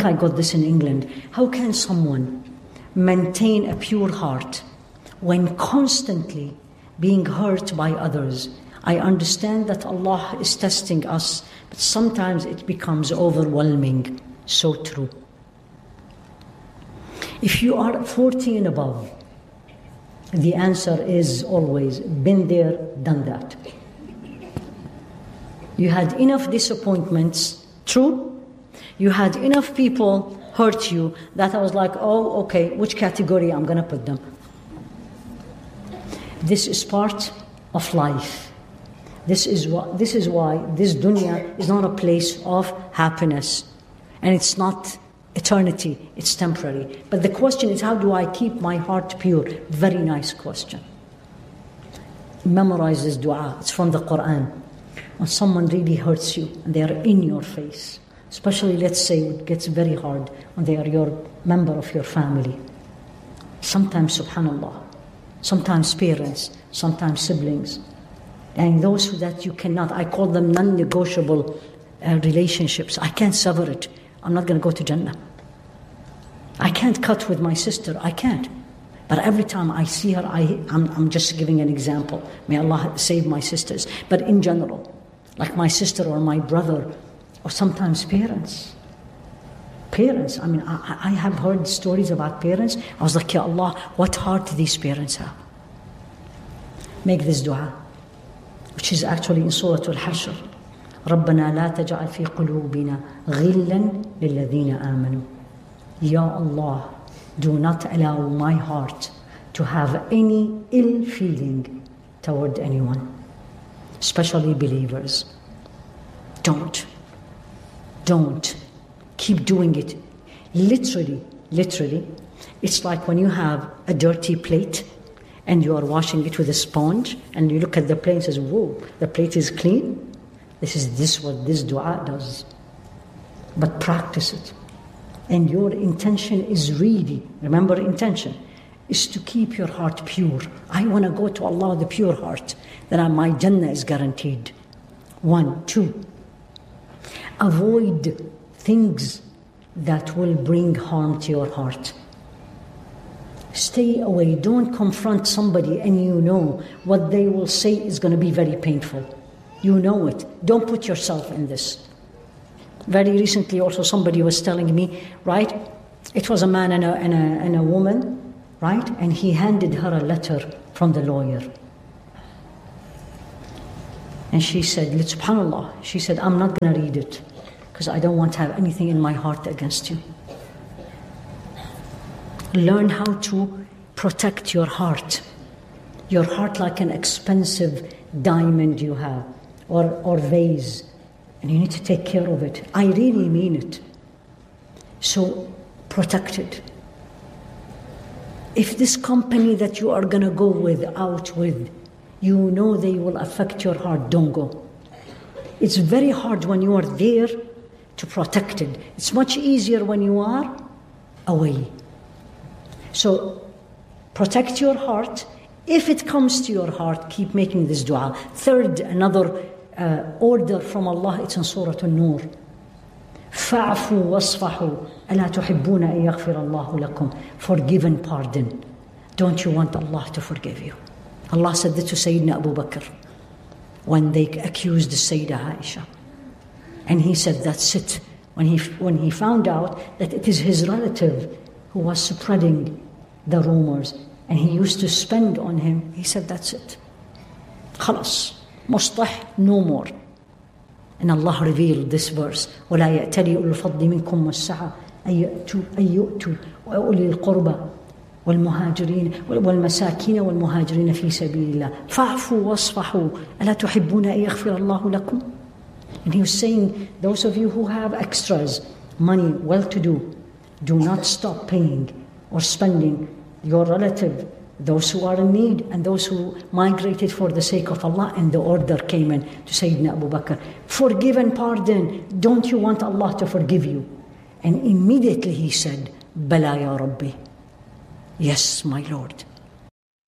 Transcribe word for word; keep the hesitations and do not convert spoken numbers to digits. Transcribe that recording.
think I got this in England. How can someone maintain a pure heart when constantly being hurt by others? I understand that Allah is testing us, but sometimes it becomes overwhelming. So true. If you are forty and above, the answer is always, been there, done that. You had enough disappointments, true? You had enough people hurt you that I was like, oh, okay, which category I'm going to put them? This is part of life. This is what. This is why this dunya is not a place of happiness, and it's not eternity. It's temporary. But the question is, how do I keep my heart pure? Very nice question. Memorize this dua. It's from the Quran. When someone really hurts you and they are in your face, especially, let's say, it gets very hard when they are your member of your family. Sometimes, subhanallah, sometimes parents, sometimes siblings. And those who that you cannot, I call them non-negotiable uh, relationships. I can't sever it. I'm not going to go to Jannah. I can't cut with my sister. I can't. But every time I see her, I, I'm, I'm just giving an example. May Allah save my sisters. But in general, like my sister or my brother, or sometimes parents. Parents, I mean, I, I have heard stories about parents. I was like, Ya Allah, what heart do these parents have? Make this dua, which is actually in Surah Al-Hashr. رَبَّنَا لَا تَجْعَلْ فِي قُلُوبِنَا غِلًّا لِلَّذِينَ آمَنُوا. Ya Allah, do not allow my heart to have any ill feeling toward anyone, especially believers. Don't. Don't. Keep doing it. Literally, literally, it's like when you have a dirty plate and you are washing it with a sponge and you look at the plate and says, whoa, the plate is clean. This is this what this dua does. But practice it. And your intention is really, remember intention, is to keep your heart pure. I want to go to Allah with a pure heart. Then my Jannah is guaranteed. One, two. Avoid things that will bring harm to your heart. Stay away. Don't confront somebody and you know what they will say is going to be very painful. You know it. Don't put yourself in this. Very recently also somebody was telling me, right, it was a man and a, and a, and a woman, right, and he handed her a letter from the lawyer. And she said, subhanallah, she said, I'm not going to read it because I don't want to have anything in my heart against you. Learn how to protect your heart. Your heart like an expensive diamond you have, or, or vase. And you need to take care of it. I really mean it. So, protect it. If this company that you are going to go with, out with, you know they will affect your heart, don't go. It's very hard when you are there to protect it. It's much easier when you are away. So, protect your heart. If it comes to your heart, keep making this dua. Third, another Uh, order from Allah, it's in Surah An-Nur. فَعْفُوا وَاصْفَحُوا أَلَا تُحِبُّونَ أَن يَغْفِرَ اللَّهُ لَكُمْ. Forgive and pardon. Don't you want Allah to forgive you? Allah said that to Sayyidina Abu Bakr when they accused Sayyidah Aisha. And he said, that's it. When he, when he found out that it is his relative who was spreading the rumors and he used to spend on him, he said, that's it. خلاص. مصطح, no more. And Allah revealed this verse. وَلَا يَأْتَلِي أُولُو الْفَضْلِ مِنْكُمْ وَالسَّعَةِ أَن يُؤْتُوا وَأُولِي الْقُرْبَى والمهاجرين والمساكين والمهاجرين في سبيل الله فاعفوا واصفحوا ألا تحبون أن يغفر الله لكم. And he was saying, those of you who have extras, money, well-to-do, do not stop paying or spending your relative, those who are in need, and those who migrated for the sake of Allah. And the order came in to Sayyidina Abu Bakr, forgive and pardon. Don't you want Allah to forgive you? And immediately he said, Bala ya Rabbi. Yes, my Lord.